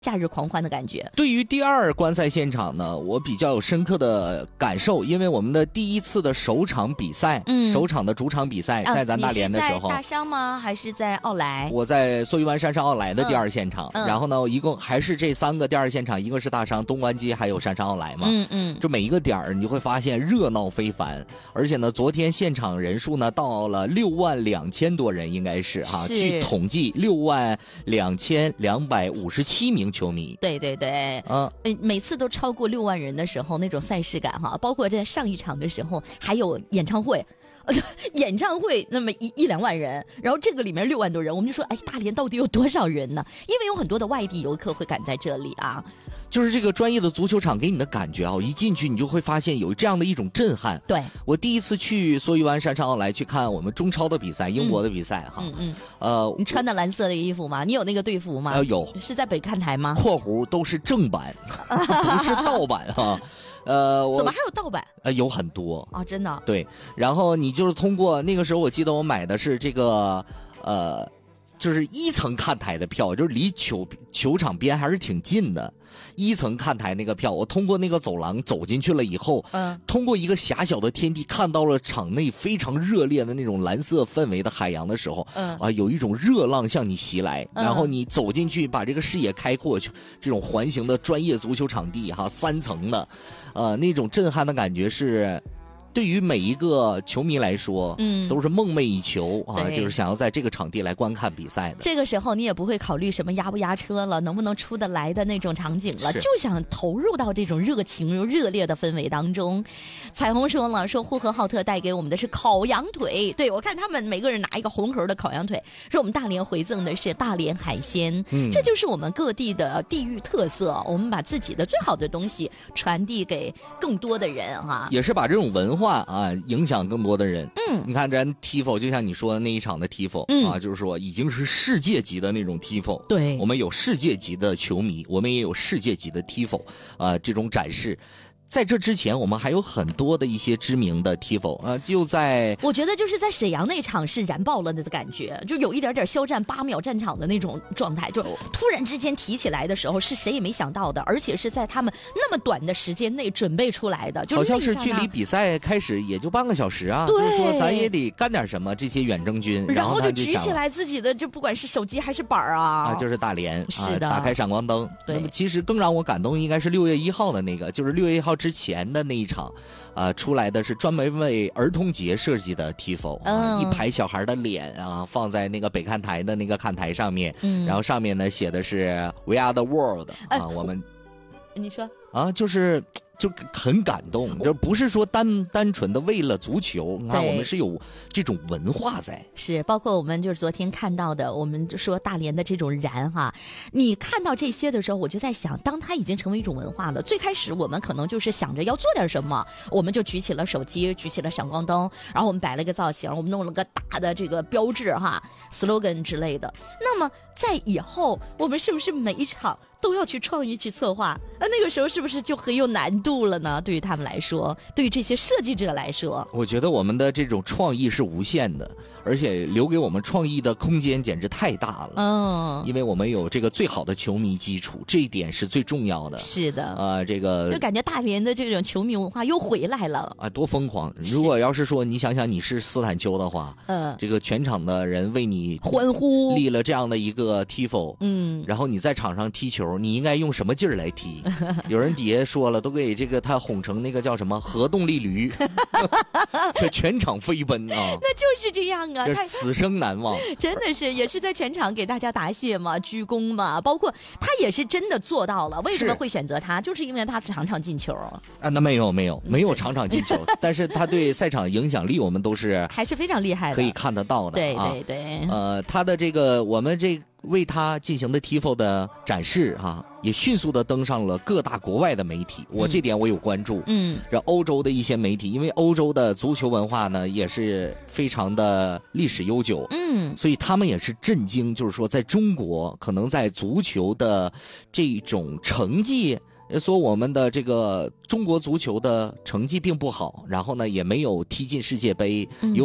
假日狂欢的感觉。 对于第二观赛现场呢，我比较有深刻的感受，因为我们的第一次的首场比赛，首场的主场比赛在咱大连的时候， 你是在大商吗？还是在奥莱？ 我在梭鱼湾山上奥莱的第二现场，然后呢，一共还是这3个第二现场，一个是大商、东关机，还有山上奥莱嘛。就每一个点儿，你会发现热闹非凡，而且呢，昨天现场人数呢到了62000多人，应该是哈，据统计62257名球迷。 对对对，每次都超过6万人的时候，那种赛事感哈，包括在上一场的时候还有演唱会。演唱会那么一两万人，然后这个里面6万多人，我们就说，哎，大连到底有多少人呢？因为有很多的外地游客会赶在这里啊。 就是这个专业的足球场给你的感觉啊，一进去你就会发现有这样的一种震撼。 对， 我第一次去梭鱼湾山上奥莱去看我们中超的比赛，英国的比赛哈。 你穿的蓝色的衣服吗？你有那个队服吗？ 有。 是在北看台吗？ 括弧都是正版，不是盗版哈。 怎么还有盗版？ 有很多啊，真的。 对，然后你就是通过那个时候，我记得我买的是这个就是1层看台的票，就是离球场边还是挺近的。1层看台那个票，我通过那个走廊走进去了以后，通过一个狭小的天地看到了场内非常热烈的那种蓝色氛围的海洋的时候，有一种热浪向你袭来，然后你走进去，把这个视野开阔，这种环形的专业足球场地哈，3层的，那种震撼的感觉是。对于每一个球迷来说，都是梦寐以求啊，就是想要在这个场地来观看比赛的。 这个时候你也不会考虑什么压不压车了，能不能出得来的那种场景了，就想投入到这种热情热烈的氛围当中。彩虹说了，说呼和浩特带给我们的是烤羊腿，对，我看他们每个人拿一个红盒的烤羊腿，说我们大连回赠的是大连海鲜，这就是我们各地的地域特色，我们把自己的最好的东西传递给更多的人啊， 也是把这种文化影响更多的人。你看咱 TIFO 就像你说的那一场的 TIFO 啊，就是说已经是世界级的那种 TIFO。 对， 我们有世界级的球迷，我们也有世界级的 TIFO 这种展示。在这之前，我们还有很多的一些知名的 TIFO 就在我觉得就是在沈阳那场是燃爆了的感觉，就有一点肖战8秒战场的那种状态，就突然之间提起来的时候是谁也没想到的，而且是在他们那么短的时间内准备出来的， 好像是距离比赛开始也就半个小时啊，就是说咱也得干点什么，这些远征军， 然后就举起来自己的，就不管是手机还是板啊， 就是大连是的， 打开闪光灯。 对， 那么其实更让我感动应该是6月1号的那个，就是6月1号之前的那一场，出来的是专门为儿童节设计的 TIFO，一排小孩的脸放在那个北看台的那个看台上面，然后上面呢写的是 We are the world 我们， 你说就很感动，就不是说单纯的为了足球，你看我们是有这种文化在， 是包括我们就是昨天看到的，我们就说大连的这种燃哈，你看到这些的时候，我就在想，当它已经成为一种文化了，最开始我们可能就是想着要做点什么，我们就举起了手机，举起了闪光灯，然后我们摆了个造型，我们弄了个大的这个标志哈 slogan 之类的。那么在以后，我们是不是每一场都要去创意去策划？那个时候是不是就很有难度了呢？对于他们来说，对于这些设计者来说， 我觉得我们的这种创意是无限的，而且留给我们创意的空间简直太大了。因为我们有这个最好的球迷基础，这一点是最重要的。 是的， 这个就感觉大连的这种球迷文化又回来了啊，多疯狂！如果要是说你想想你是斯坦丘的话，这个全场的人为你欢呼， 立了这样的一个 TIFO，然后你在场上踢球，你应该用什么劲儿来踢？有人底下说了，都给这个他哄成那个叫什么核动力驴，这全场飞奔啊！ 那就是这样啊， 这此生难忘。 真的是，也是在全场给大家答谢嘛，鞠躬嘛，包括他也是真的做到了。为什么会选择他？就是因为他场场进球啊。那没有场场进球，但是他对赛场影响力，我们都是还是非常厉害的， 可以看得到的。 对对对， 他的这个我们这为他进行的 TIFO 的展示也迅速的登上了各大国外的媒体，我这点我有关注。这欧洲的一些媒体，因为欧洲的足球文化呢也是非常的历史悠久，所以他们也是震惊，就是说在中国可能在足球的这种成绩，说我们的这个中国足球的成绩并不好，然后呢也没有踢进世界杯，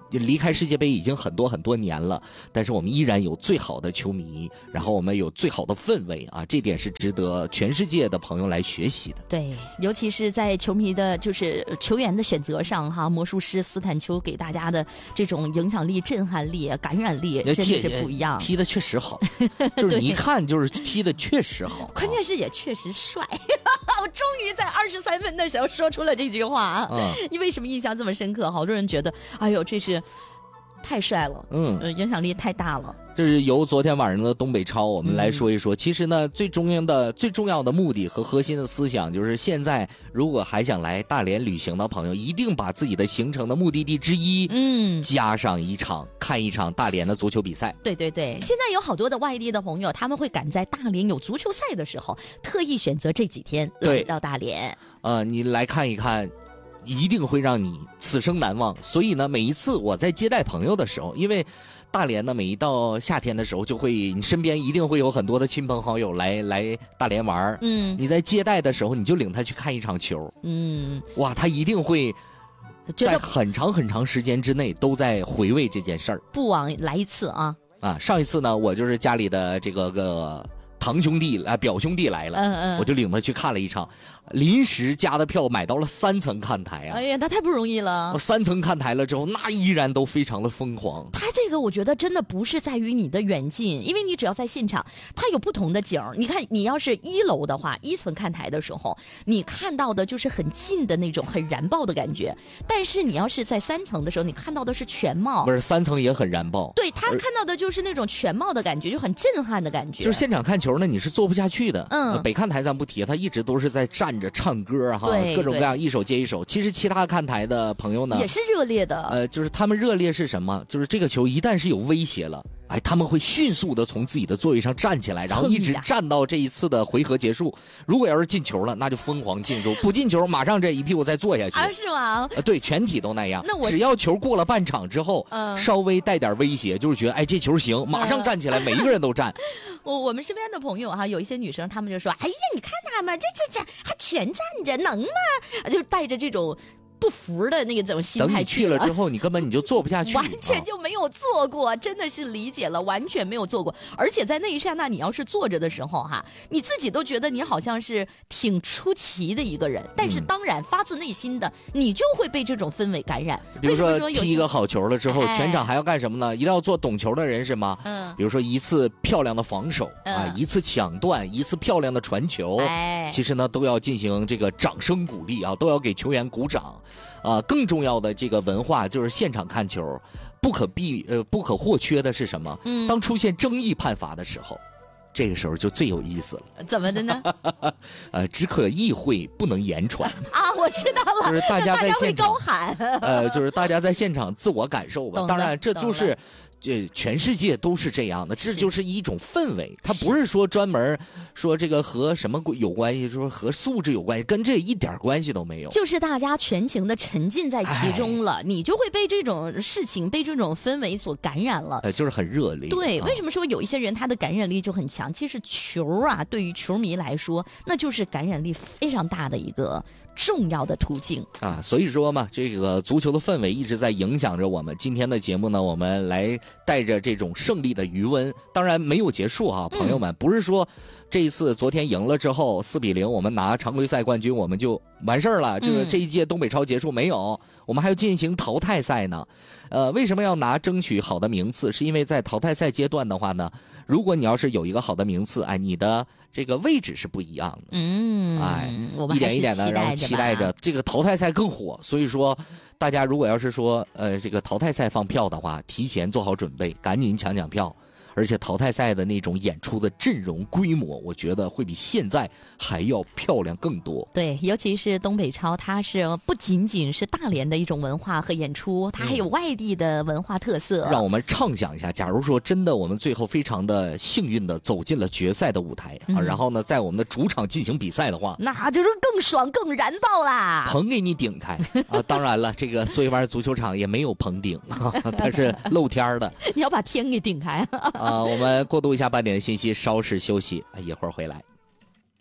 离开世界杯已经很多很多年了，但是我们依然有最好的球迷，然后我们有最好的氛围啊，这点是值得全世界的朋友来学习的。 对，尤其是在球迷的，就是球员的选择上哈，魔术师斯坦丘给大家的这种影响力、震撼力、感染力，真的是不一样。 踢的确实好，就是你一看就是踢的确实好， 关键是也确实帅。我终于在23分的时候说出了这句话啊！你为什么印象这么深刻？好多人觉得，哎呦，这是太帅了，影响力太大了。 这是由昨天晚上的东北超，我们来说一说。其实呢，最重要的目的和核心的思想，就是现在如果还想来大连旅行的朋友，一定把自己的行程的目的地之一，加上看一场大连的足球比赛。 对对对，现在有好多的外地的朋友，他们会赶在大连有足球赛的时候，特意选择这几天来到大连。 你来看一看。一定会让你此生难忘。所以呢，每一次我在接待朋友的时候，因为大连呢，每一到夏天的时候，你身边一定会有很多的亲朋好友来大连玩。你在接待的时候，你就领他去看一场球。哇，他一定会在很长很长时间之内都在回味这件事儿， 不枉来一次啊！ 上一次呢，我就是家里的这个堂兄弟表兄弟来了，我就领他去看了一场。临时加的票买到了3层看台啊！ 哎呀，那太不容易了。 3层看台了之后，那依然都非常的疯狂。 他这个我觉得真的不是在于你的远近，因为你只要在现场，它有不同的景。你看，你要是1楼的话，1层看台的时候，你看到的就是很近的那种很燃爆的感觉。但是你要是在3层的时候，你看到的是全貌。 不是3层也很燃爆。 对，他看到的就是那种全貌的感觉，就很震撼的感觉。 就是现场看球呢，你是坐不下去的。北看台咱不提，他一直都是在站着唱歌哈，各种各样一首接一首。其实其他看台的朋友呢， 也是热烈的。 就是他们热烈是什么？就是这个球一旦是有威胁了，他们会迅速的从自己的座位上站起来，然后一直站到这一次的回合结束。如果要是进球了，那就疯狂庆祝；不进球，马上这一屁股再坐下去。 是吗？ 对，全体都那样。只要球过了半场之后，稍微带点威胁，就是觉得这球行，马上站起来，每一个人都站。 我们身边的朋友哈，有一些女生，她们就说：“哎呀，你看他们这还全站着，能吗？”就带着这种不服的那种心态。 等你去了之后，你根本就坐不下去， 完全就没有坐过，真的是理解了，完全没有坐过。而且在那一刹那，你要是坐着的时候哈，你自己都觉得你好像是挺出奇的一个人，但是当然发自内心的，你就会被这种氛围感染。 比如说踢一个好球了之后，全场还要干什么呢？一定要做懂球的人是吗？比如说一次漂亮的防守一次抢断，一次漂亮的传球，其实呢都要进行这个掌声鼓励啊，都要给球员鼓掌。更重要的这个文化就是现场看球，不可或缺的是什么？当出现争议判罚的时候，这个时候就最有意思了。 怎么的呢？ 只可意会，不能言传我知道了， 就是大家在现场高喊， 就是大家在现场自我感受吧。当然，这就是。全世界都是这样的，这就是一种氛围。它不是说专门说这个和什么有关系，说和素质有关系，跟这一点关系都没有。 就是大家全情的沉浸在其中了，你就会被这种事情、被这种氛围所感染了。 就是很热烈。 对，为什么说有一些人他的感染力就很强？其实球啊，对于球迷来说，那就是感染力非常大的一个重要的途径所以说嘛，这个足球的氛围一直在影响着我们。今天的节目呢，我们来带着这种胜利的余温，当然没有结束朋友们，不是说这一次昨天赢了之后4-0，我们拿常规赛冠军我们就完事儿了。这一届东北超结束没有？我们还要进行淘汰赛呢。为什么要争取好的名次？是因为在淘汰赛阶段的话呢，如果你要是有一个好的名次，你的这个位置是不一样的。 我们一点一点的，然后期待着这个淘汰赛更火。所以说，大家如果要是说这个淘汰赛放票的话，提前做好准备，赶紧抢票。而且淘汰赛的那种演出的阵容规模，我觉得会比现在还要漂亮更多。 对，尤其是东北超，它是不仅仅是大连的一种文化和演出，它还有外地的文化特色。 让我们畅想一下，假如说真的我们最后非常的幸运的走进了决赛的舞台然后呢，在我们的主场进行比赛的话， 那就是更爽更燃爆啦！ 棚给你顶开当然了，这个所以玩足球场也没有棚顶它是露天的。 你要把天给顶开我们过渡一下8点的信息，稍事休息，一会儿回来。